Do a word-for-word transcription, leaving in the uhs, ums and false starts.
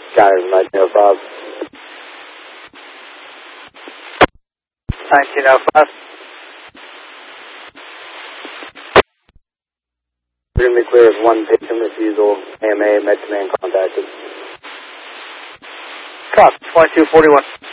County nineteen oh five. nineteen oh five. We're going to be clear of one patient refusal, A M A, med command contacted. Cop, twenty-two forty-one.